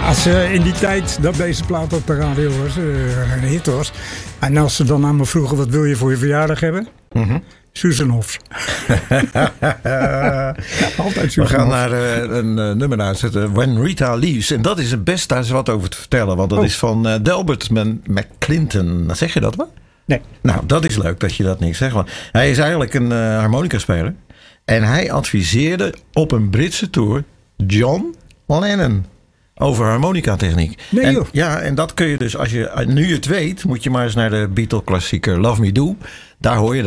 Als in die tijd dat deze plaat op de radio was, een hit was. En als ze dan aan me vroegen, wat wil je voor je verjaardag hebben? Mm-hmm. Susan Hofs. Altijd Susan. We gaan naar een nummer uitzetten. When Rita Leaves. En dat is het best, daar is wat over te vertellen. Want dat is van Delbert McClinton. Zeg je dat wel? Nee. Nou, dat is leuk dat je dat niet zegt. Want hij is eigenlijk een harmonica-speler. En hij adviseerde op een Britse tour John Lennon over harmonica-techniek. Nee, en, joh. ja, en dat kun je dus, als je nu het weet, moet je maar eens naar de Beatle-klassieker Love Me Do. Daar hoor je